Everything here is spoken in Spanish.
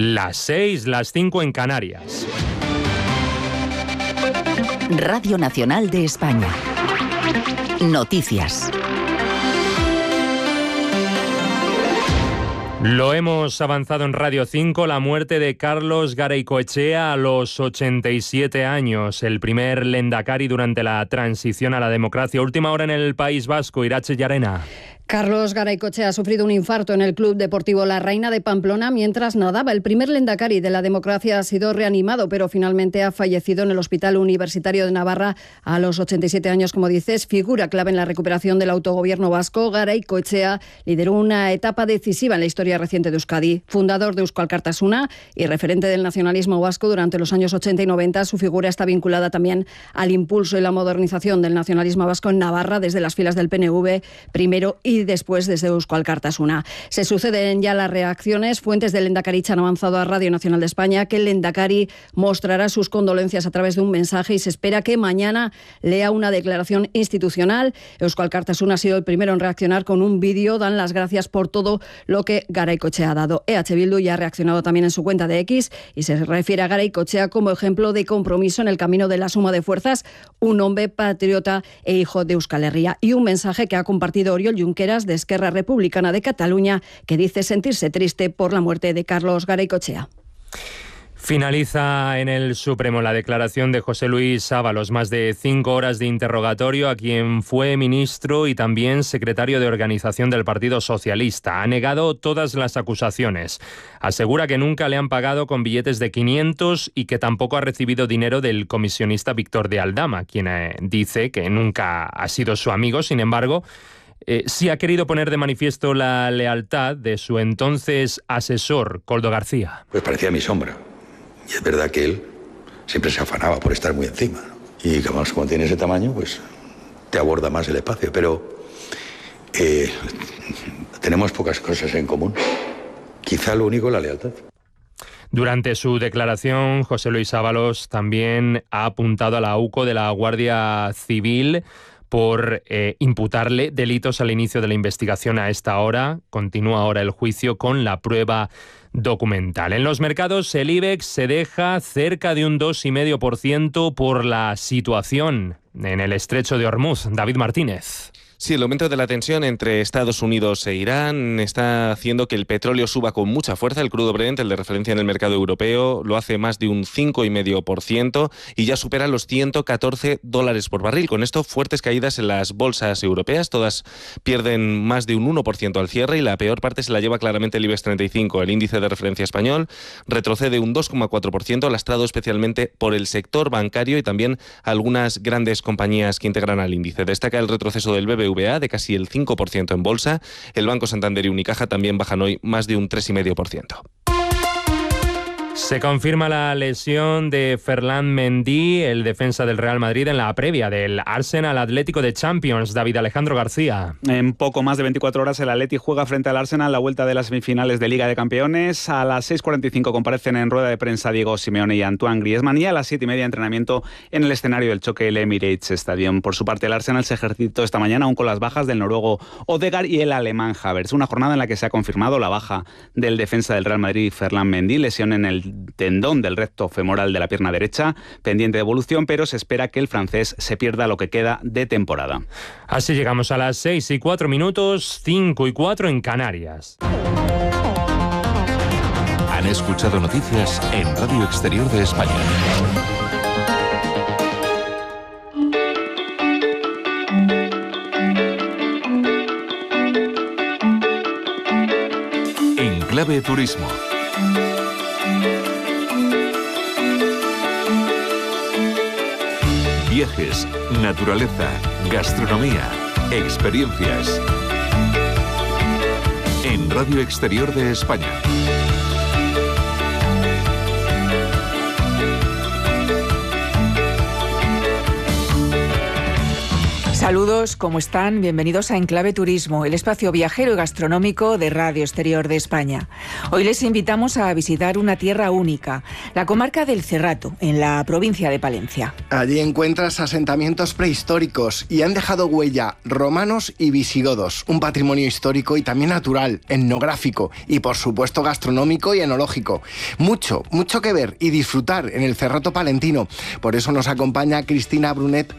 Las 6, las 5 en Canarias. Radio Nacional de España. Noticias. Lo hemos avanzado en Radio 5, la muerte de Carlos Garaikoetxea a los 87 años, el primer lehendakari durante la transición a la democracia. Última hora en el País Vasco, Irache Llarena. Carlos Garaikoetxea ha sufrido un infarto en el Club Deportivo La Reina de Pamplona mientras nadaba. El primer lehendakari de la democracia ha sido reanimado, pero finalmente ha fallecido en el Hospital Universitario de Navarra a los 87 años, como dices. Figura clave en la recuperación del autogobierno vasco, Garaikoetxea lideró una etapa decisiva en la historia reciente de Euskadi. Fundador de Eusko Alkartasuna y referente del nacionalismo vasco durante los años 80 y 90, su figura está vinculada también al impulso y la modernización del nacionalismo vasco en Navarra desde las filas del PNV primero y después desde Eusko Alkartasuna. Se suceden ya las reacciones. Fuentes del Lehendakaritza han avanzado a Radio Nacional de España que el lehendakari mostrará sus condolencias a través de un mensaje y se espera que mañana lea una declaración institucional. Eusko Alkartasuna ha sido el primero en reaccionar con un vídeo. Dan las gracias por todo lo que Garaikoetxea ha dado. EH Bildu ya ha reaccionado también en su cuenta de X y se refiere a Garaikoetxea como ejemplo de compromiso en el camino de la suma de fuerzas, un hombre patriota e hijo de Euskal Herria. Y un mensaje que ha compartido Oriol Junqueras de Esquerra Republicana de Cataluña, que dice sentirse triste por la muerte de Carlos Garaikoetxea. Finaliza en el Supremo la declaración de José Luis Ábalos, más de 5 horas de interrogatorio a quien fue ministro y también secretario de organización del Partido Socialista. Ha negado todas las acusaciones. Asegura que nunca le han pagado con billetes de 500 y que tampoco ha recibido dinero del comisionista Víctor de Aldama, quien dice que nunca ha sido su amigo. Sin embargo, sí ha querido poner de manifiesto la lealtad de su entonces asesor, Koldo García. Pues parecía mi sombra. Y es verdad que él siempre se afanaba por estar muy encima. Y como tiene ese tamaño, pues te aborda más el espacio. Pero tenemos pocas cosas en común. Quizá lo único, la lealtad. Durante su declaración, José Luis Ábalos también ha apuntado a la AUCO de la Guardia Civil por imputarle delitos al inicio de la investigación. A esta hora continúa ahora el juicio con la prueba documental. En los mercados, el IBEX se deja cerca de un 2,5% por la situación en el estrecho de Hormuz. David Martínez. Sí, el aumento de la tensión entre Estados Unidos e Irán está haciendo que el petróleo suba con mucha fuerza. El crudo Brent, el de referencia en el mercado europeo, lo hace más de un 5,5% y ya supera los $114 por barril. Con esto, fuertes caídas en las bolsas europeas. Todas pierden más de un 1% al cierre y la peor parte se la lleva claramente el IBEX 35. El índice de referencia español retrocede un 2,4%, lastrado especialmente por el sector bancario y también algunas grandes compañías que integran al índice. Destaca el retroceso del BBVA de casi el 5% en bolsa. El Banco Santander y Unicaja también bajan hoy más de un 3,5%. Se confirma la lesión de Ferland Mendy, el defensa del Real Madrid, en la previa del Arsenal Atlético de Champions. David Alejandro García. En poco más de 24 horas el Atleti juega frente al Arsenal la vuelta de las semifinales de Liga de Campeones. A las 6:45 comparecen en rueda de prensa Diego Simeone y Antoine Griezmann y a las 7:30 entrenamiento en el escenario del choque el Emirates Stadium. Por su parte el Arsenal se ejercitó esta mañana aún con las bajas del noruego Odegaard y el alemán Havertz. Una jornada en la que se ha confirmado la baja del defensa del Real Madrid Ferland Mendy, lesión en el tendón del recto femoral de la pierna derecha, pendiente de evolución, pero se espera que el francés se pierda lo que queda de temporada. Así llegamos a las 6:04, 5:04 en Canarias. Han escuchado noticias en Radio Exterior de España. En Clave Turismo. Viajes, naturaleza, gastronomía, experiencias. En Radio Exterior de España. Saludos, ¿cómo están? Bienvenidos a Enclave Turismo, el espacio viajero y gastronómico de Radio Exterior de España. Hoy les invitamos a visitar una tierra única, la comarca del Cerrato, en la provincia de Palencia. Allí encuentras asentamientos prehistóricos y han dejado huella romanos y visigodos, un patrimonio histórico y también natural, etnográfico y por supuesto gastronómico y enológico. Mucho que ver y disfrutar en el Cerrato palentino. Por eso nos acompaña Cristina Brunet,